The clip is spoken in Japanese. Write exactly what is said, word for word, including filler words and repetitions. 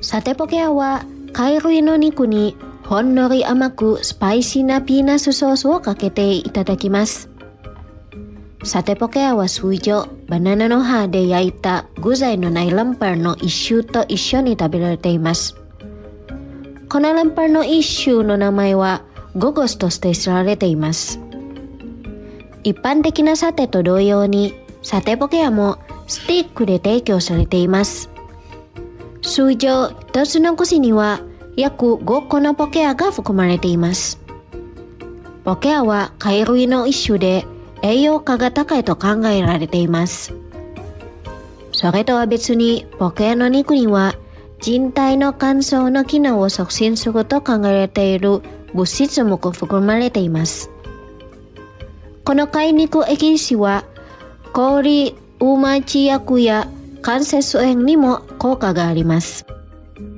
さてポケアは貝類の肉にほんのり甘くスパイシーなピーナッツソースをかけていただきます。さてポケアは通常バナナの葉で焼いた具材のないランパーの一種と一緒に食べられています。このランパーの一種の名前はゴゴスとして知られています。一般的なサテと同様にサテポケアもスティックで提供されています。通常一つの串には約ごこのポケアが含まれています。ポケアは貝類の一種で栄養価が高いと考えられています。それとは別にポケアの肉には人体の乾燥の機能を促進すると考えられている物質も含まれています。この貝肉エキスは氷、ウマチ薬や関節炎にも効果があります。